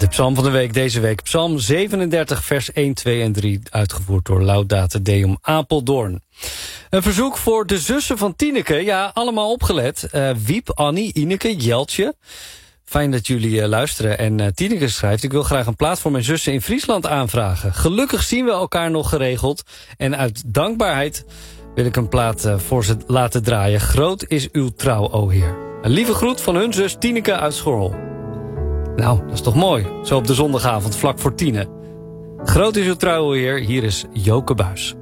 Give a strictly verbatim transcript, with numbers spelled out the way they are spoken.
de psalm van de week deze week. Psalm zevenendertig, vers één, twee en drie. Uitgevoerd door Laudate Deum Apeldoorn. Een verzoek voor de zussen van Tineke. Ja, allemaal opgelet. Uh, Wiep, Annie, Ineke, Jeltje. Fijn dat jullie uh, luisteren. En uh, Tineke schrijft: ik wil graag een plaat voor mijn zussen in Friesland aanvragen. Gelukkig zien we elkaar nog geregeld. En uit dankbaarheid wil ik een plaat uh, voor ze laten draaien. Groot is uw trouw, o Heer. Een lieve groet van hun zus Tineke uit Schorrel. Nou, dat is toch mooi. Zo op de zondagavond, vlak voor tienen. Groot is uw trouw, o Heer. Hier is Joke Buis.